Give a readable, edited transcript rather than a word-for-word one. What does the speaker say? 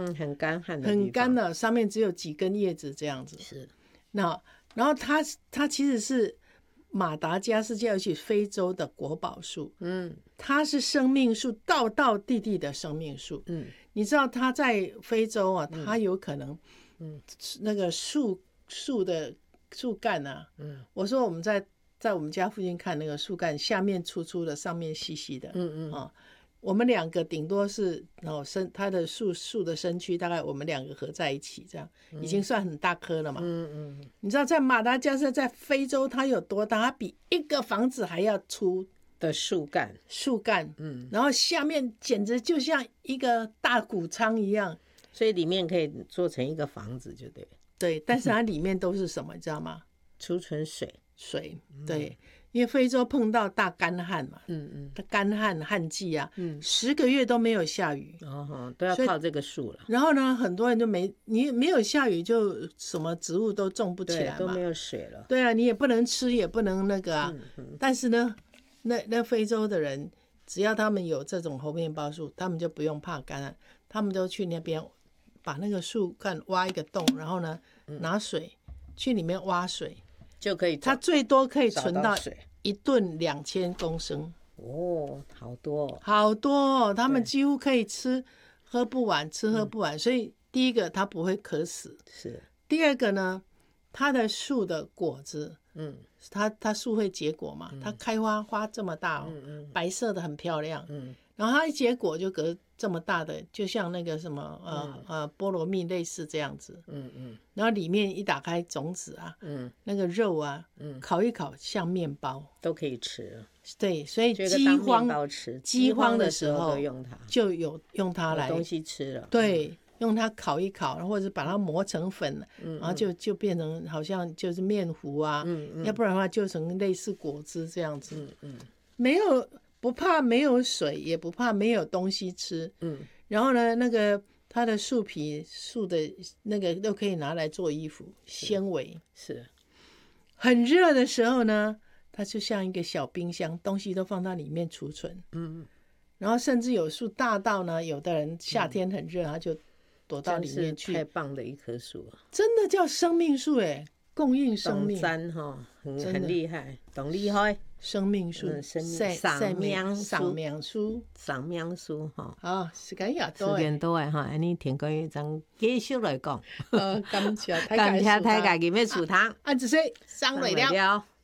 很干旱的地方， 很干的，上面只有几根叶子这样子。 是， 那然后它其实是马达加斯加，尤其非洲的国宝树。它是生命树，道道地地的生命树。你知道它在非洲啊，它有可能，那个树的树干啊，我说我们在我们家附近看那个树干，下面粗粗的，上面细细的，我们两个顶多是它的树的身躯大概我们两个合在一起，这样已经算很大棵了嘛。你知道在马达加斯加在非洲它有多大？它比一个房子还要粗的树干， 然后下面简直就像一个大谷仓一样， 所以里面可以做成一个房子，就对。 对，但是它里面都是什么，你知道吗？ 储存水， 对，因为非洲碰到大干旱嘛，它干旱季啊，10个月都没有下雨， 都要靠这个树了。 然后呢，很多人就没有下雨，就什么植物都种不起来嘛， 都没有水了。 对啊，你也不能吃，也不能那个啊。但是呢，那非洲的人，只要他们有这种猴面包树，他们就不用怕干旱，他们都去那边把那个树干挖一个洞，然后呢，拿水去里面挖水。 就可以， 它最多可以存到1吨2000公升。 好多好多哦，他们几乎可以吃喝不完。所以第一个它不会渴死， 是。第二个呢，它的树的果子，它树会结果嘛，它开花这么大白色的很漂亮，然后它一结果就隔这么大的，就像那个什么菠萝蜜类似这样子，然后里面一打开种子啊，那个肉啊，烤一烤像面包都可以吃。 对，所以饥荒的时候就有用它来东西吃了。 对，用它烤一烤，或者把它磨成粉，然后就变成好像就是面糊啊，要不然的话就成类似果汁这样子。不怕没有水，也不怕没有东西吃。然后呢，那个它的树皮树的那个都可以拿来做衣服，纤维是。 很热的时候呢，它就像一个小冰箱，东西都放到里面储存。然后甚至有树大到呢，有的人夏天很热，他就躲到里面去。 太棒的一棵树了， 真的叫生命树哎，供应生命。 很厉害，懂厉害。 生命树， 生命树哈。时间也多诶哈，安尼听过一张继续来讲。 感谢大家今日厝堂， 就是上来了。